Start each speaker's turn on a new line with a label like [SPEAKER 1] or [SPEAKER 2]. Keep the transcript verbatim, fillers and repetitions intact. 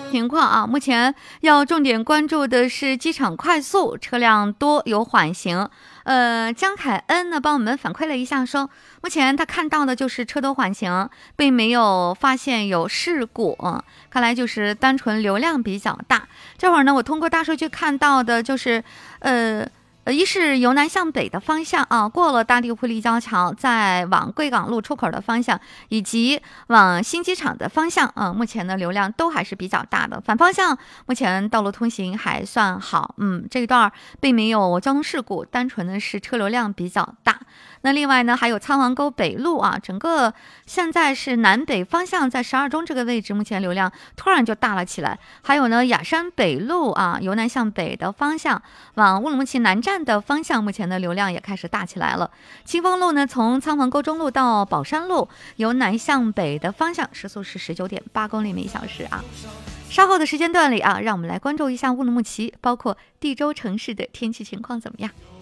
[SPEAKER 1] 情况啊，目前要重点关注的是机场快速车辆多有缓行。呃，江凯恩呢帮我们反馈了一下说，目前他看到的就是车多缓行，并没有发现有事故，嗯，看来就是单纯流量比较大。这会儿呢，我通过大数据看到的就是，呃。呃，一是由南向北的方向啊，过了大地铺立交桥，再往贵港路出口的方向，以及往新机场的方向啊，目前的流量都还是比较大的。反方向目前道路通行还算好，嗯，这一段并没有交通事故，单纯的是车流量比较大。那另外呢，还有苍王沟北路啊，整个现在是南北方向在十二中这个位置，目前流量突然就大了起来。还有呢，雅山北路啊，由南向北的方向往乌鲁木齐南站的方向，目前的流量也开始大起来了。清风路呢，从苍王沟中路到宝山路，由南向北的方向，时速是十九点八公里每小时啊。稍后的时间段里啊，让我们来关注一下乌鲁木齐，包括地州城市的天气情况怎么样。